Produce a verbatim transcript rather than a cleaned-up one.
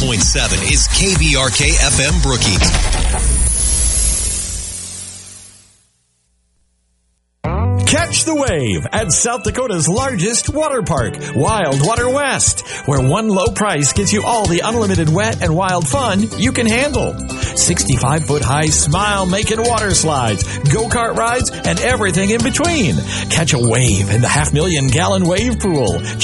point seven is K V R K F M Brookings. Catch the wave at South Dakota's largest water park, Wild Water West, where one low price gets you all the unlimited wet and wild fun you can handle. sixty-five foot high smile-making water slides, go-kart rides, and everything in between. Catch a wave in the half-million gallon wave pool.